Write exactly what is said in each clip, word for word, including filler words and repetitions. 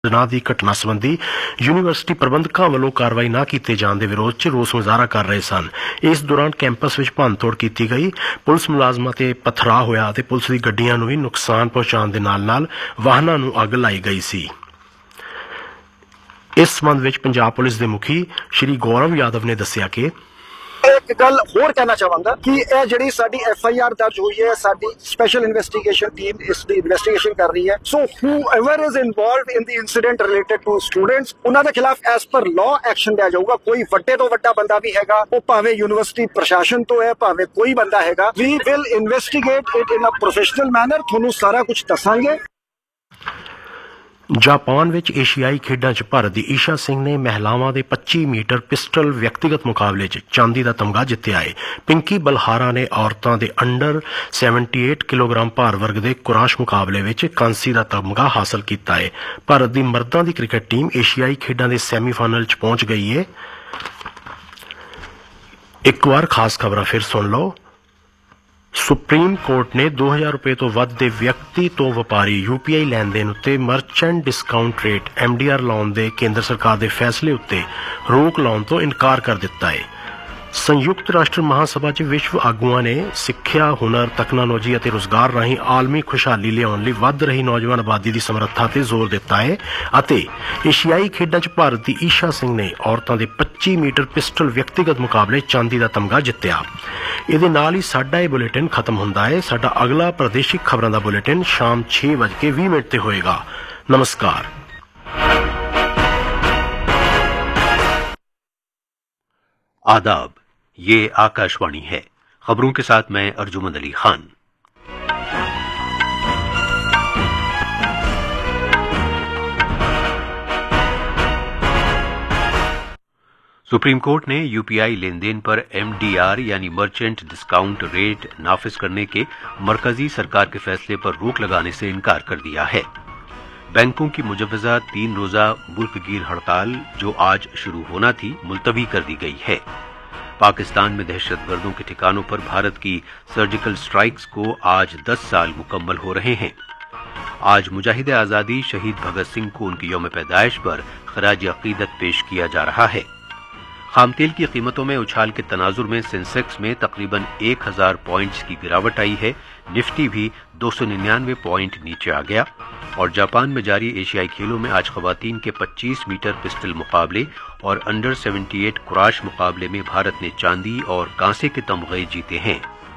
ਨਾਂ ਦੀ ਘਟਨਾ ਸੰਬੰਧੀ ਯੂਨੀਵਰਸਿਟੀ ਪ੍ਰਬੰਧਕਾਂ ਵੱਲੋਂ ਕਾਰਵਾਈ ਨਾ ਕੀਤੇ ਜਾਣ ਦੇ ਵਿਰੋਧ 'ਚ ਰੋਸ ਮੁਜ਼ਾਹਰਾ ਕਰ ਰਹੇ ਸਨ। ਇਸ ਦੌਰਾਨ ਕੈਂਪਸ ਵਿੱਚ ਭੰਨਤੋੜ ਕੀਤੀ ਗਈ, ਪੁਲਿਸ ਮੁਲਾਜ਼ਮਾਂ ਤੇ ਪਥਰਾਅ ਹੋਇਆ ਅਤੇ ਪੁਲਿਸ ਦੀ ਗੱਡੀਆਂ ਨੂੰ ਵੀ ਨੁਕਸਾਨ ਪਹੁੰਚਾਉਣ ਦੇ ਨਾਲ ਨਾਲ ਵਾਹਨਾਂ ਨੂੰ ਅੱਗ ਲਾਈ ਗਈ ਸੀ। ਇਸ ਸੰਬੰਧ ਵਿੱਚ ਪੰਜਾਬ ਪੁਲਿਸ ਦੇ ਮੁਖੀ ਸ਼੍ਰੀ ਗੌਰਵ ਯਾਦਵ ਨੇ ਦੱਸਿਆ ਕਿ ਇੱਕ ਗੱਲ ਹੋਰ ਕਹਿਣਾ ਚਾਹਾਂਗਾ ਕਿ ਇਹ ਜਿਹੜੀ ਸਾਡੀ ਐਫ ਆਈ ਆਰ ਦਰਜ ਹੋਈ ਹੈ, ਸਾਡੀ ਸਪੈਸ਼ਲ ਇਨਵੈਸਟੀਗੇਸ਼ਨ ਟੀਮ ਇਸ ਦੀ ਇਨਵੈਸਟੀਗੇਸ਼ਨ ਕਰ ਰਹੀ ਹੈ। ਸੋ whoever is involved in the incident related to students, ਉਹਨਾਂ ਦੇ ਖਿਲਾਫ ਐਸ ਪਰ ਲਾਅ ਐਕਸ਼ਨ ਲਿਆ ਜਾਊਗਾ। ਕੋਈ ਵੱਡੇ ਤੋਂ ਵੱਡਾ ਬੰਦਾ ਵੀ ਹੈਗਾ, ਉਹ ਭਾਵੇਂ ਯੂਨੀਵਰਸਿਟੀ ਪ੍ਰਸ਼ਾਸਨ ਤੋਂ ਹੈ, ਭਾਵੇਂ ਕੋਈ ਬੰਦਾ ਹੈਗਾ, we will investigate it in a professional manner. ਤੁਹਾਨੂੰ ਸਾਰਾ ਕੁਝ ਦੱਸਾਂਗੇ। ਜਾਪਾਨ ਵਿੱਚ ਏਸ਼ੀਆਈ ਖੇਡਾਂ 'ਚ ਭਾਰਤ ਦੀ ਈਸ਼ਾ ਸਿੰਘ ਨੇ ਮਹਿਲਾਵਾਂ ਦੇ ਪੱਚੀ ਮੀਟਰ ਪਿਸਟਲ ਵਿਅਕਤੀਗਤ ਮੁਕਾਬਲੇ 'ਚ ਚਾਂਦੀ ਦਾ ਤਮਗਾ ਜਿੱਤਿਆ ਹੈ। ਪਿੰਕੀ ਬਲਹਾਰਾ ਨੇ ਔਰਤਾਂ ਦੇ ਅੰਡਰ ਅਠੱਤਰ ਕਿਲੋਗ੍ਰਾਮ ਭਾਰ ਵਰਗ ਦੇ ਕੁਰਾਸ਼ ਮੁਕਾਬਲੇ ਵਿੱਚ ਕਾਂਸੀ ਦਾ ਤਮਗਾ ਹਾਸਲ ਕੀਤਾ ਹੈ। ਭਾਰਤ ਦੀ ਮਰਦਾਂ ਦੀ ਕ੍ਰਿਕਟ ਟੀਮ ਏਸ਼ੀਆਈ ਖੇਡਾਂ ਦੇ ਸੈਮੀਫਾਈਨਲ 'ਚ ਪਹੁੰਚ ਗਈ ਹੈ। ਇੱਕ ਵਾਰ ਖਾਸ ਖਬਰਾਂ ਫਿਰ ਸੁਣ ਲਓ। ਸੁਪਰੀਮ ਕੋਰਟ ਨੇ ਦੋ ਹਜ਼ਾਰ ਰੁਪਏ ਤੋਂ ਵੱਧ ਦੇ ਵਿਅਕਤੀ ਤੋਂ ਵਪਾਰੀ ਯੂ ਪੀ ਆਈ ਲੈਣ ਦੇਣ ਉੱਤੇ merchant discount rate M D R ਲਾਉਣ ਦੇ ਕੇਂਦਰ ਸਰਕਾਰ ਦੇ ਫੈਸਲੇ ਉੱਤੇ ਰੋਕ ਲਾਉਣ ਤੋਂ ਇਨਕਾਰ ਕਰ ਦਿੱਤਾ ਹੈ। ਸੰਯੁਕਤ ਰਾਸ਼ਟਰ ਮਹਾਸਭਾ 'ਚ ਵਿਸ਼ਵ ਆਗੂਆਂ ਨੇ ਸਿੱਖਿਆ, ਹੁਨਰ, ਤਕਨਾਲੋਜੀ ਅਤੇ ਰੁਜ਼ਗਾਰ ਰਾਹੀਂ ਆਲਮੀ ਖੁਸ਼ਹਾਲੀ ਲਿਆਉਣ ਲਈ ਵੱਧ ਰਹੀ ਨੌਜਵਾਨ ਆਬਾਦੀ ਦੀ ਸਮਰੱਥਾ ਤੇ ਜ਼ੋਰ ਦਿੱਤਾ ਹੈ ਅਤੇ ਏਸ਼ੀਆਈ ਖੇਡਾਂ 'ਚ ਭਾਰਤ ਦੀ ਈਸ਼ਾ ਸਿੰਘ ਨੇ ਔਰਤਾਂ ਦੇ ਪੱਚੀ ਮੀਟਰ ਪਿਸਟਲ ਵਿਅਕਤੀਗਤ ਮੁਕਾਬਲੇ ਚਾਂਦੀ ਦਾ ਤਮਗਾ ਜਿੱਤਿਆ। ਇਹਦੇ ਨਾਲ ਹੀ ਸਾਡਾ ਇਹ ਬੁਲੇਟਿਨ ਖਤਮ ਹੁੰਦਾ ਹੈ। ਸਾਡਾ ਅਗਲਾ ਪ੍ਰਾਦੇਸ਼ਿਕ ਖਬਰਾਂ ਦਾ ਬੁਲੇਟਿਨ ਸ਼ਾਮ ਛੇ ਵਜ ਕੇ ਵੀਹ ਮਿੰਟ ਤੇ ਹੋਏਗਾ। ਨਮਸਕਾਰ। आदाब, ये आकाशवाणी है। खबरों के साथ मैं अर्जुमंद अली खान। सुप्रीम कोर्ट ने U P I lane then पर एम डी आर यानी मर्चेंट डिस्काउंट रेट नाफिज करने के मरकजी सरकार के फैसले पर रोक लगाने से इनकार कर दिया है। बैंकों की मुजव्वजा तीन रोजा मुल्कगीर हड़ताल जो आज शुरू होना थी, मुलतवी कर दी गई है। पाकिस्तान में दहशतगर्दों के ठिकानों पर भारत की सर्जिकल स्ट्राइक्स को आज दस साल मुकम्मल हो रहे हैं। आज मुजाहिद आज़ादी शहीद भगत सिंह को उनकी यौम पैदाइश पर खराज अकीदत पेश किया जा रहा है। खाम तेल की कीमतों में उछाल के तनाजुर में सेंसेक्स में तकरीबन एक हजार पॉइंट्स की गिरावट आई है। निफ्टी भी दो सौ निन्यानवे पॉइंट नीचे आ गया। और जापान में जारी एशियाई खेलों में आज खवातीन के पच्चीस मीटर पिस्टल मुकाबले और अंडर अठहत्तर कुराश मुकाबले में भारत ने चांदी और कांसे के तमगे जीते हैं।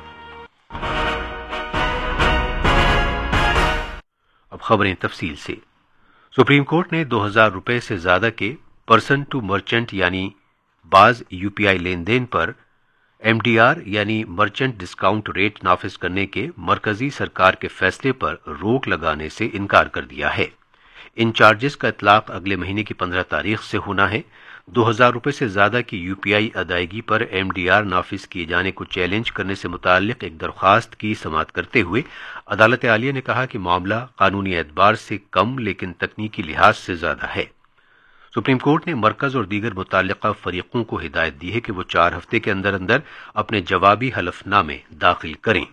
अब खबरें तफसील से। सुप्रीम कोर्ट ने दो हजार रुपए से ज्यादा के पर्सन टू मर्चेंट यानी बाज U P I lane then पर एम डी आर यानी मर्चेंट डिस्काउंट रेट नाफिज करने के मरकजी सरकार के फैसले पर रोक लगाने से इनकार कर दिया है। इन चार्जेस का इतलाक अगले महीने की पंद्रह तारीख से होना है। दो हजार रुपए से ज्यादा की यू पी आई अदायगी पर एम डी आर नाफिज किए जाने को चैलेंज करने से मुताल्लिक एक दरख्वास्त की समाअत करते हुए अदालत आलिया ने कहा कि मामला कानूनी एतबार से कम लेकिन तकनीकी लिहाज से ज्यादा है। सुप्रीम कोर्ट ने मरकज और दीगर मुताल्लिका फरीकों को हिदायत दी है कि वो चार हफ्ते के अंदर अंदर अपने जवाबी हलफनामे दाखिल करें।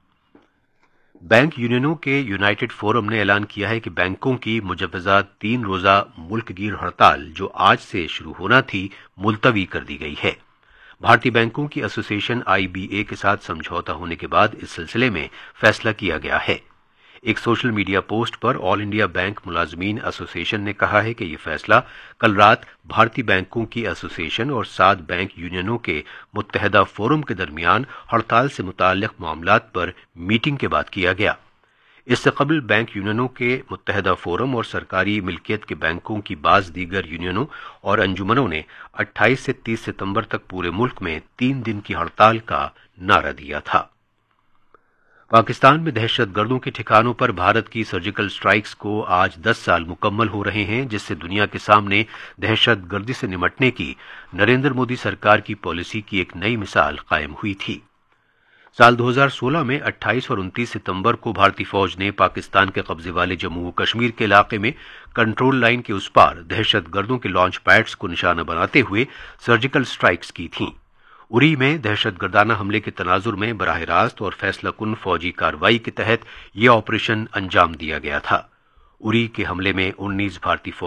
बैंक यूनियनों के यूनाइटेड फोरम ने ऐलान किया है कि बैंकों की मुजव्वजा तीन रोजा मुल्कगीर हड़ताल जो आज से शुरू होना थी, मुलतवी कर दी गई है। भारतीय बैंकों की एसोसिएशन आई बी ए के साथ समझौता होने के बाद इस सिलसिले में फैसला किया गया है। एक सोशल मीडिया पोस्ट पर ऑल इंडिया बैंक मुलाजमीन एसोसिएशन ने कहा है कि यह फैसला कल रात भारतीय बैंकों की एसोसिएशन और सात बैंक यूनियनों के मुत्तहदा फोरम के दरमियान हड़ताल से मुताल्लिक मामलात पर मीटिंग के बाद किया गया। इससे कबल बैंक यूनियनों के मुत्तहदा फोरम और सरकारी मिल्कियत के बैंकों की बाज दीगर यूनियनों और अंजुमनों ने अट्ठाईस से तीस सितंबर तक पूरे मुल्क में तीन दिन की हड़ताल का नारा दिया था। पाकिस्तान में दहशतगर्दों के ठिकानों पर भारत की सर्जिकल स्ट्राइक्स को आज दस साल मुकम्मल हो रहे हैं, जिससे दुनिया के सामने दहशतगर्दी से निपटने की नरेंद्र मोदी सरकार की पॉलिसी की एक नई मिसाल कायम हुई थी। साल दो हजार सोलह में अट्ठाईस और उनतीस सितंबर को भारतीय फौज ने पाकिस्तान के कब्जे वाले जम्मू कश्मीर के इलाके में कंट्रोल लाइन के उस पार दहशतगर्दों के लॉन्च पैड्स को निशाना बनाते हुए सर्जिकल स्ट्राइक्स की थीं। उरी में दहशतगर्दाना हमले के तनाजुर में बराह रास्त और फैसला कुन फौजी कार्रवाई के तहत यह ऑपरेशन अंजाम दिया गया था। اری کے حملے میں انیس بھارتی فوج